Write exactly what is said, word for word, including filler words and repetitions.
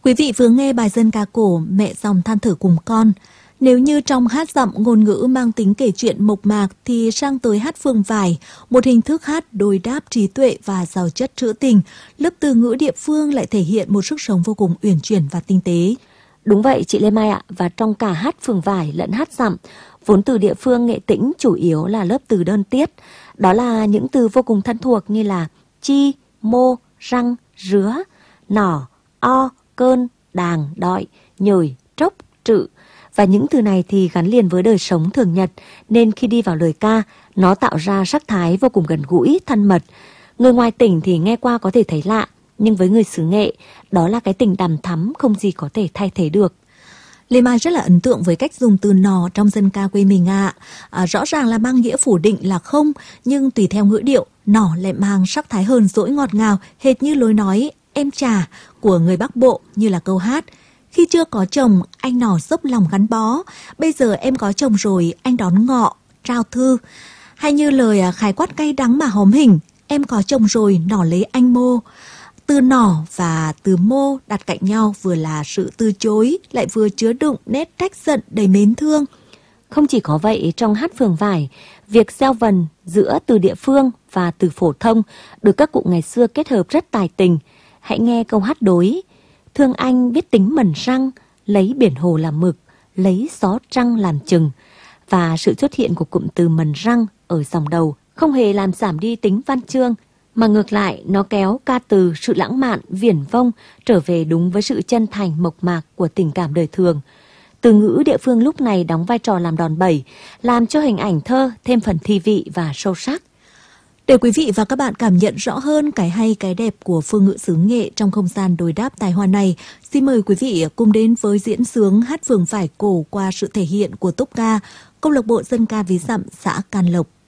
Quý vị vừa nghe bài dân ca cổ Mẹ dòng than thở cùng con. Nếu như trong hát dặm ngôn ngữ mang tính kể chuyện mộc mạc thì sang tới hát phường vải, một hình thức hát đối đáp trí tuệ và giàu chất trữ tình, lớp từ ngữ địa phương lại thể hiện một sức sống vô cùng uyển chuyển và tinh tế. Đúng vậy chị Lê Mai ạ, và trong cả hát phường vải lẫn hát dặm, vốn từ địa phương Nghệ Tĩnh chủ yếu là lớp từ đơn tiết. Đó là những từ vô cùng thân thuộc như là chi, mô, răng, rứa, nỏ, o, cơn, đàng, đọi, nhồi, trốc, trự. Và những từ này thì gắn liền với đời sống thường nhật, nên khi đi vào lời ca, nó tạo ra sắc thái vô cùng gần gũi, thân mật. Người ngoài tỉnh thì nghe qua có thể thấy lạ, nhưng với người xứ Nghệ, đó là cái tình đằm thắm không gì có thể thay thế được. Lê Mai rất là ấn tượng với cách dùng từ nò trong dân ca quê mình ạ. À, rõ ràng là mang nghĩa phủ định là không, nhưng tùy theo ngữ điệu, nò lại mang sắc thái hờn dỗi ngọt ngào, hệt như lối nói em trà của người Bắc Bộ, như là câu hát khi chưa có chồng anh nò dốc lòng gắn bó, bây giờ em có chồng rồi anh đón ngọ, trao thư. Hay như lời khái quát cay đắng mà hóm hình, em có chồng rồi nỏ lấy anh mô. Từ nỏ và từ mô đặt cạnh nhau vừa là sự từ chối, lại vừa chứa đựng nét trách giận đầy mến thương. Không chỉ có vậy, trong hát phường vải, việc gieo vần giữa từ địa phương và từ phổ thông được các cụ ngày xưa kết hợp rất tài tình. Hãy nghe câu hát đối: thương anh biết tính mần răng, lấy biển hồ làm mực, lấy gió trăng làm chừng. Và sự xuất hiện của cụm từ mần răng ở dòng đầu không hề làm giảm đi tính văn chương, mà ngược lại nó kéo ca từ sự lãng mạn, viển vông trở về đúng với sự chân thành mộc mạc của tình cảm đời thường. Từ ngữ địa phương lúc này đóng vai trò làm đòn bẩy, làm cho hình ảnh thơ thêm phần thi vị và sâu sắc. Để quý vị và các bạn cảm nhận rõ hơn cái hay cái đẹp của phương ngữ xứ Nghệ trong không gian đối đáp tài hoa này, xin mời quý vị cùng đến với diễn xướng hát phường vải cổ qua sự thể hiện của tốp ca Câu lạc bộ dân ca Ví Dặm xã Can Lộc.